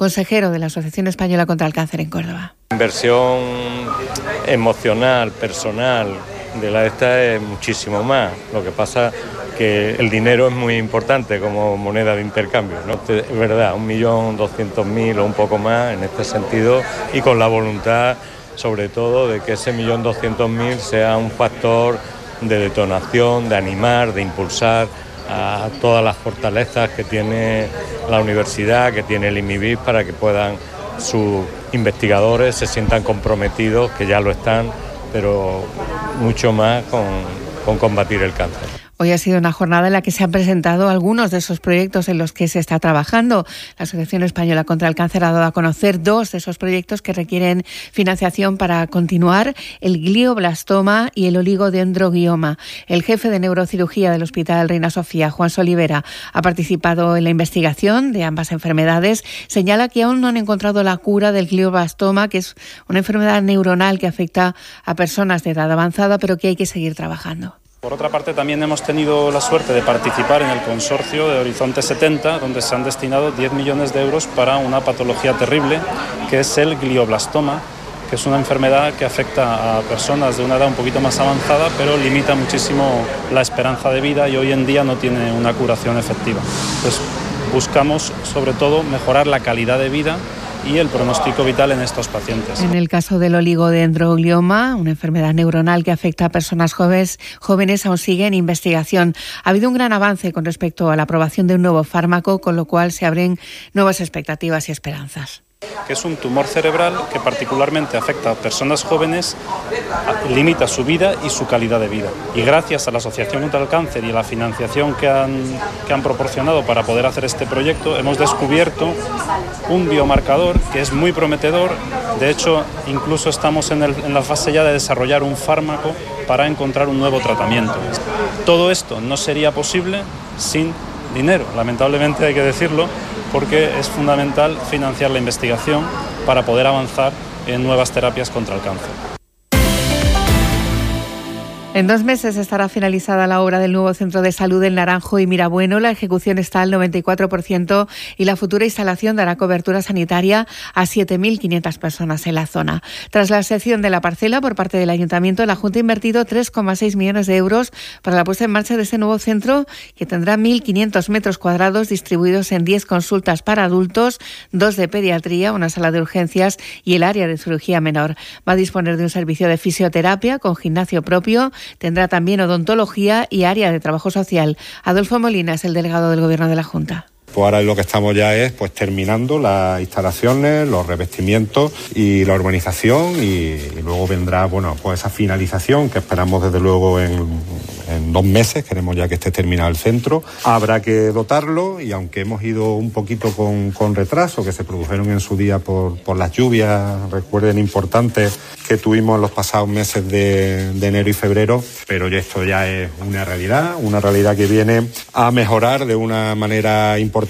consejero de la Asociación Española contra el Cáncer en Córdoba. Inversión emocional, personal de la esta es muchísimo más. Lo que pasa que el dinero es muy importante como moneda de intercambio, ¿no? Es verdad, 1.200.000 o un poco más en este sentido, y con la voluntad sobre todo de que ese 1.200.000 sea un factor de detonación, de animar, de impulsar a todas las fortalezas que tiene la universidad, que tiene el IMIBIS, para que puedan sus investigadores se sientan comprometidos, que ya lo están, pero mucho más con combatir el cáncer. Hoy ha sido una jornada en la que se han presentado algunos de esos proyectos en los que se está trabajando. La Asociación Española contra el Cáncer ha dado a conocer 2 de esos proyectos que requieren financiación para continuar: el glioblastoma y el oligodendroglioma. El jefe de neurocirugía del Hospital Reina Sofía, Juan Solivera, ha participado en la investigación de ambas enfermedades. Señala que aún no han encontrado la cura del glioblastoma, que es una enfermedad neuronal que afecta a personas de edad avanzada, pero que hay que seguir trabajando. Por otra parte, también hemos tenido la suerte de participar en el consorcio de Horizonte 70, donde se han destinado 10 millones de euros para una patología terrible, que es el glioblastoma, que es una enfermedad que afecta a personas de una edad un poquito más avanzada, pero limita muchísimo la esperanza de vida y hoy en día no tiene una curación efectiva. Pues buscamos, sobre todo, mejorar la calidad de vida y el pronóstico vital en estos pacientes. En el caso del oligodendroglioma, una enfermedad neuronal que afecta a personas jóvenes, aún sigue en investigación. Ha habido un gran avance con respecto a la aprobación de un nuevo fármaco, con lo cual se abren nuevas expectativas y esperanzas. Que es un tumor cerebral que particularmente afecta a personas jóvenes, limita su vida y su calidad de vida. Y gracias a la Asociación contra el Cáncer y a la financiación que han proporcionado para poder hacer este proyecto, hemos descubierto un biomarcador que es muy prometedor. De hecho, incluso estamos en la fase ya de desarrollar un fármaco para encontrar un nuevo tratamiento. Todo esto no sería posible sin dinero, lamentablemente hay que decirlo, porque es fundamental financiar la investigación para poder avanzar en nuevas terapias contra el cáncer. En 2 meses estará finalizada la obra del nuevo centro de salud en Naranjo y Mirabueno. La ejecución está al 94% y la futura instalación dará cobertura sanitaria a 7.500 personas en la zona. Tras la cesión de la parcela por parte del Ayuntamiento, la Junta ha invertido 3,6 millones de euros para la puesta en marcha de este nuevo centro, que tendrá 1.500 metros cuadrados distribuidos en 10 consultas para adultos, 2 de pediatría, una sala de urgencias y el área de cirugía menor. Va a disponer de un servicio de fisioterapia con gimnasio propio. Tendrá también odontología y área de trabajo social. Adolfo Molina es el delegado del Gobierno de la Junta. Pues ahora lo que estamos ya es terminando las instalaciones, los revestimientos y la urbanización y luego vendrá esa finalización que esperamos desde luego en 2 meses. Queremos ya que esté terminado el centro. Habrá que dotarlo y aunque hemos ido un poquito con retraso que se produjeron en su día por las lluvias, recuerden, importantes que tuvimos en los pasados meses de enero y febrero, pero esto ya es una realidad que viene a mejorar de una manera importante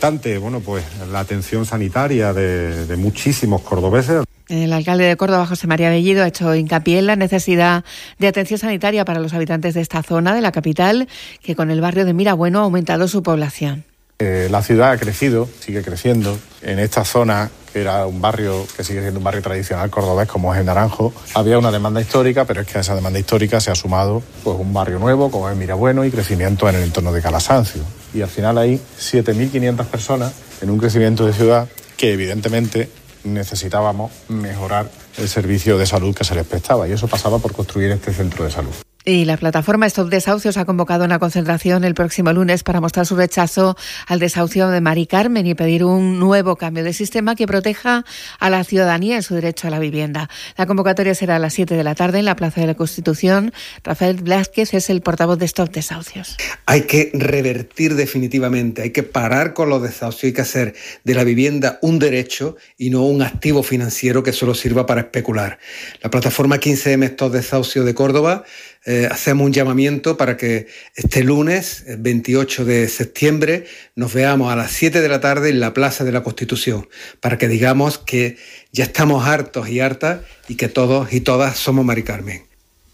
la atención sanitaria de muchísimos cordobeses. El alcalde de Córdoba, José María Bellido, ha hecho hincapié en la necesidad de atención sanitaria para los habitantes de esta zona de la capital, que con el barrio de Mirabueno ha aumentado su población. La ciudad ha crecido, sigue creciendo. En esta zona, que era un barrio que sigue siendo un barrio tradicional cordobés como es el Naranjo, había una demanda histórica, pero es que a esa demanda histórica se ha sumado un barrio nuevo como es Mirabueno y crecimiento en el entorno de Calasancio. Y al final hay 7.500 personas en un crecimiento de ciudad que evidentemente necesitábamos mejorar el servicio de salud que se les prestaba, y eso pasaba por construir este centro de salud. Y la plataforma Stop Desahucios ha convocado una concentración el próximo lunes para mostrar su rechazo al desahucio de Mari Carmen y pedir un nuevo cambio de sistema que proteja a la ciudadanía en su derecho a la vivienda. La convocatoria será a las 7 de la tarde en la Plaza de la Constitución. Rafael Blázquez es el portavoz de Stop Desahucios. Hay que revertir definitivamente, hay que parar con los desahucios, hay que hacer de la vivienda un derecho y no un activo financiero que solo sirva para especular. La plataforma 15M Stop Desahucios de Córdoba hacemos un llamamiento para que este lunes, el 28 de septiembre, nos veamos a las 7 de la tarde en la Plaza de la Constitución, para que digamos que ya estamos hartos y hartas y que todos y todas somos Mari Carmen.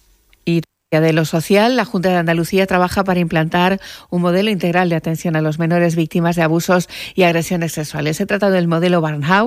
Y de lo social, la Junta de Andalucía trabaja para implantar un modelo integral de atención a los menores víctimas de abusos y agresiones sexuales. Se trata del modelo Barnhouse,